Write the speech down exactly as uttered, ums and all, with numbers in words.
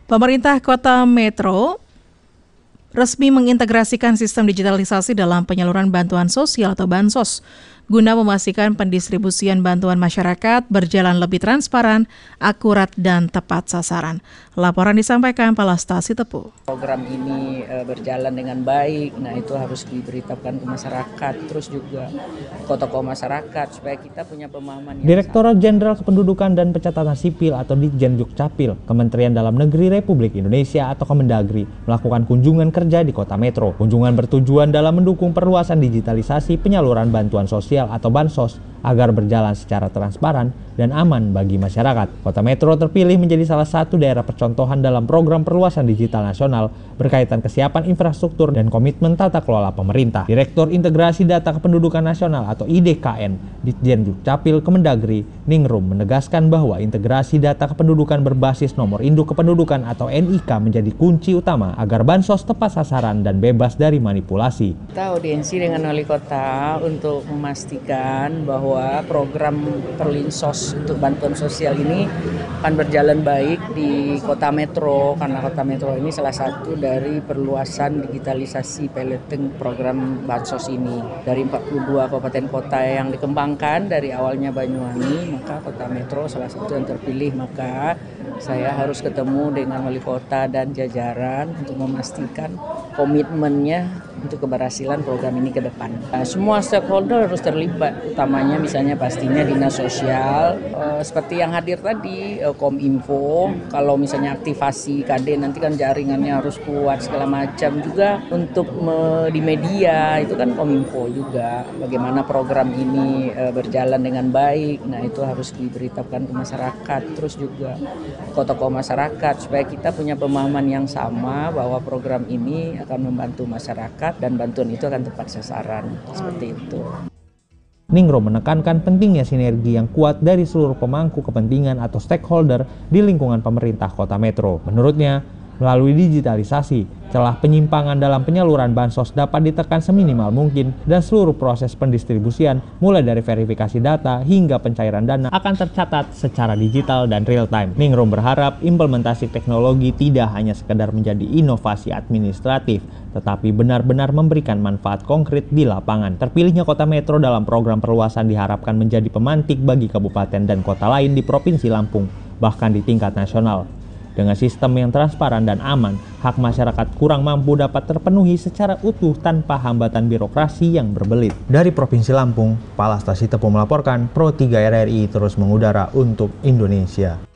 Pemerintah Kota Metro resmi mengintegrasikan sistem digitalisasi dalam penyaluran bantuan sosial atau Bansos guna memastikan pendistribusian bantuan masyarakat berjalan lebih transparan, akurat, dan tepat sasaran. Laporan disampaikan Palasta Sitepu. Program ini e, berjalan dengan baik, nah itu harus diberitakan ke masyarakat, terus juga tokoh-tokoh masyarakat supaya kita punya pemahaman. Direktorat Jenderal Kependudukan dan Pencatatan Sipil atau Ditjen Dukcapil, Kementerian Dalam Negeri Republik Indonesia atau Kemendagri melakukan kunjungan kerja di Kota Metro. Kunjungan bertujuan dalam mendukung perluasan digitalisasi penyaluran bantuan sosial atau Bansos agar berjalan secara transparan dan aman bagi masyarakat. Kota Metro terpilih menjadi salah satu daerah percontohan dalam program perluasan digital nasional berkaitan kesiapan infrastruktur dan komitmen tata kelola pemerintah. Direktur Integrasi Data Kependudukan Nasional atau I D K N, Ditjen Dukcapil Kemendagri, Ningrum menegaskan bahwa integrasi data kependudukan berbasis nomor induk kependudukan atau N I K menjadi kunci utama agar Bansos tepat sasaran dan bebas dari manipulasi. Kita audiensi dengan wali kota untuk memastikan bahwa program Perlinsos untuk bantuan sosial ini akan berjalan baik di Kota Metro, karena Kota Metro ini salah satu dari perluasan digitalisasi piloting program Bansos ini. Dari empat puluh dua kabupaten kota yang dikembangkan dari awalnya Banyuwangi, maka Kota Metro salah satu yang terpilih. Maka saya harus ketemu dengan wali kota dan jajaran untuk memastikan komitmennya untuk keberhasilan program ini ke depan. Nah, semua stakeholder harus terlibat, utamanya misalnya pastinya dinas sosial, eh, seperti yang hadir tadi, eh, Kominfo, kalau misalnya aktivasi K D nanti kan jaringannya harus kuat segala macam, juga untuk me, di media itu kan Kominfo juga, bagaimana program ini eh, berjalan dengan baik, nah itu harus diberitakan ke masyarakat, terus juga tokoh-tokoh masyarakat supaya kita punya pemahaman yang sama bahwa program ini akan membantu masyarakat dan bantuan itu akan tepat sasaran, seperti itu. Ningrum menekankan pentingnya sinergi yang kuat dari seluruh pemangku kepentingan atau stakeholder di lingkungan pemerintah Kota Metro. Menurutnya, melalui digitalisasi, celah penyimpangan dalam penyaluran Bansos dapat ditekan seminimal mungkin dan seluruh proses pendistribusian mulai dari verifikasi data hingga pencairan dana akan tercatat secara digital dan real time. Ningrum berharap implementasi teknologi tidak hanya sekedar menjadi inovasi administratif, tetapi benar-benar memberikan manfaat konkret di lapangan. Terpilihnya Kota Metro dalam program perluasan diharapkan menjadi pemantik bagi kabupaten dan kota lain di Provinsi Lampung, bahkan di tingkat nasional. Dengan sistem yang transparan dan aman, hak masyarakat kurang mampu dapat terpenuhi secara utuh tanpa hambatan birokrasi yang berbelit. Dari Provinsi Lampung, Palasta Sitepu melaporkan, Pro tiga R R I terus mengudara untuk Indonesia.